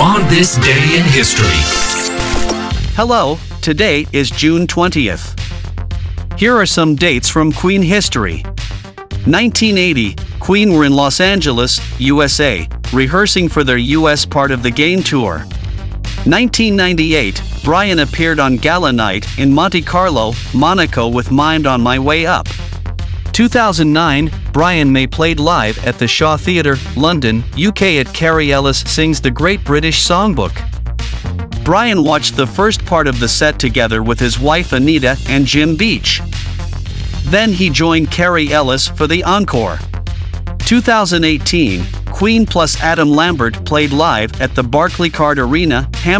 On this day in history. Hello, today is June 20th. Here are some dates from Queen history. 1980, Queen were in Los Angeles, USA, rehearsing for their US part of the Gain Tour. 1998, Brian appeared on Gala Night in Monte Carlo, Monaco with Mind on My Way Up. 2009, Brian May played live at the Shaw Theatre, London, UK at Carrie Ellis Sings the Great British Songbook. Brian watched the first part of the set together with his wife Anita and Jim Beach. Then he joined Carrie Ellis for the encore. 2018, Queen plus Adam Lambert played live at the Barclaycard Arena,